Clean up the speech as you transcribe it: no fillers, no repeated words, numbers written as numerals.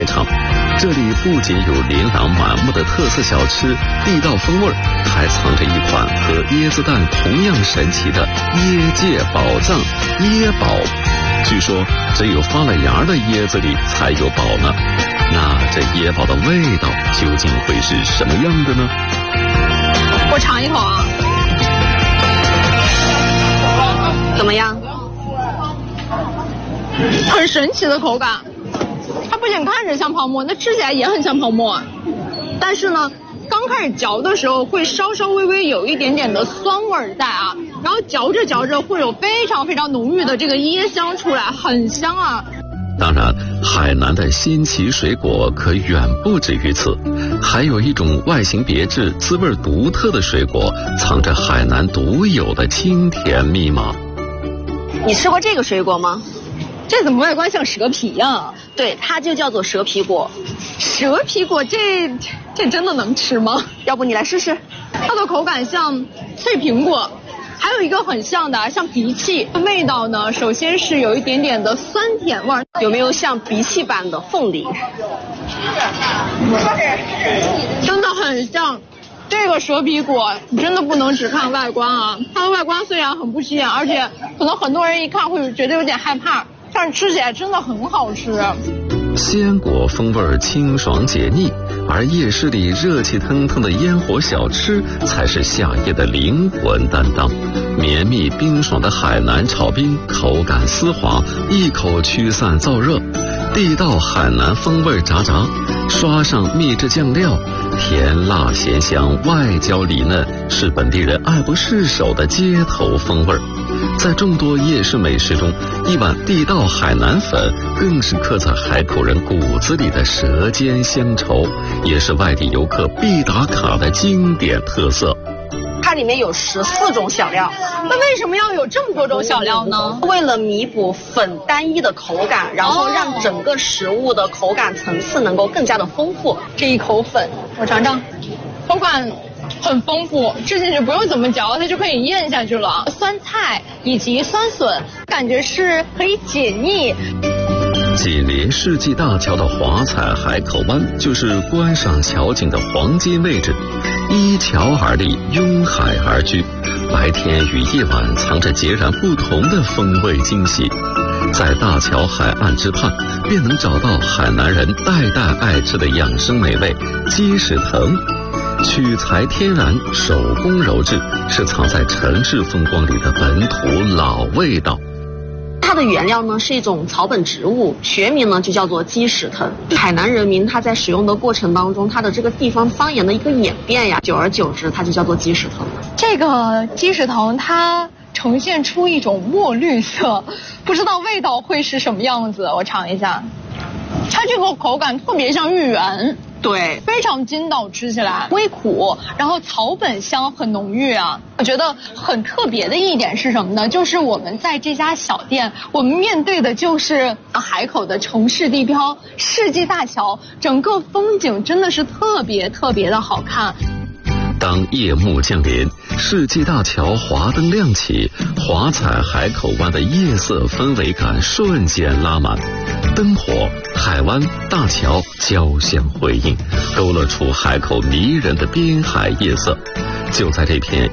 场，这里不仅有琳琅满目的特色小吃、地道风味，还藏着一款和椰子蛋同样神奇的椰界宝藏——椰宝。据说只有发了芽的椰子里才有宝呢。那这椰宝的味道究竟会是什么样的呢？ 我尝一口啊，怎么样？很神奇的口感。它不仅看着像泡沫，那吃起来也很像泡沫。但是呢，刚开始嚼的时候会稍微微有一点点的酸味在啊，然后嚼着嚼着会有非常非常浓郁的这个椰香出来，很香啊。 当然，海南的新奇水果可远不止于此，还有一种外形别致、滋味独特的水果，藏着海南独有的清甜密码。 你吃过这个水果吗？这怎么外观像蛇皮呀？对，它就叫做蛇皮果。蛇皮果这真的能吃吗？要不你来试试？它的口感像脆苹果，还有一个很像的像荸荠，味道呢，首先是有一点点的酸甜味，有没有像荸荠般的凤梨？真的很像。这个蛇皮果你真的不能只看外观啊，它的外观虽然很不起眼，而且可能很多人一看会觉得有点害怕，但是吃起来真的很好吃。 鲜果风味清爽解腻，而夜市里热气腾腾的烟火小吃才是夏夜的灵魂担当。绵密冰爽的海南炒冰，口感丝滑，一口驱散燥热。地道海南风味炸炸，刷上秘制酱料，甜辣咸香，外焦里嫩，是本地人爱不释手的街头风味。在众多夜市美食中，一碗地道海南粉更是刻在海口人骨子里的舌尖乡愁，也是外地游客必打卡的经典特色。 它里面有14种小料，那为什么要有这么多种小料呢？为了弥补粉单一的口感，然后让整个食物的口感层次能够更加的丰富。这一口粉，我尝尝，口感很丰富，吃进去不用怎么嚼，它就可以咽下去了。酸菜以及酸笋，感觉是可以解腻。 紧邻世纪大桥的华彩海口湾，就是观赏桥景的黄金位置，依桥而立，拥海而居，白天与夜晚藏着截然不同的风味惊喜。在大桥海岸之畔，便能找到海南人代代爱吃的养生美味鸡屎藤。取材天然，手工揉制，是藏在城市风光里的本土老味道。 它的原料呢是一种草本植物，学名呢就叫做鸡屎藤。海南人民他在使用的过程当中，它的这个地方方言的一个演变呀，久而久之它就叫做鸡屎藤。这个鸡屎藤它呈现出一种墨绿色，不知道味道会是什么样子，我尝一下。它这个口感特别像芋圆。对，非常筋道，吃起来微苦，然后草本香很浓郁啊。我觉得很特别的一点是什么呢？就是我们在这家小店，我们面对的就是海口的城市地标世纪大桥，整个风景真的是特别特别的好看。 当夜幕降临，世纪大桥华灯亮起，华彩海口湾的夜色氛围感瞬间拉满，灯火、海湾、大桥交相辉映，勾勒出海口迷人的滨海夜色。就在这片